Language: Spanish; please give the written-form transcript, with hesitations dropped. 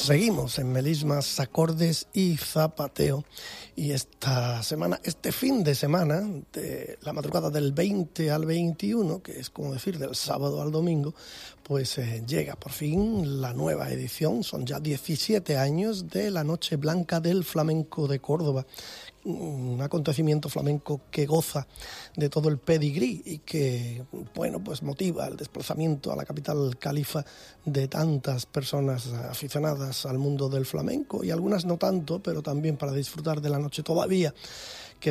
Seguimos en melismas, acordes y zapateo, y esta semana, este fin de semana, de la madrugada del 20 al 21, que es como decir del sábado al domingo, pues llega por fin la nueva edición. Son ya 17 años de la Noche Blanca del Flamenco de Córdoba, un acontecimiento flamenco que goza de todo el pedigrí y que, bueno, pues motiva el desplazamiento a la capital califa de tantas personas aficionadas al mundo del flamenco, y algunas no tanto, pero también para disfrutar de la noche todavía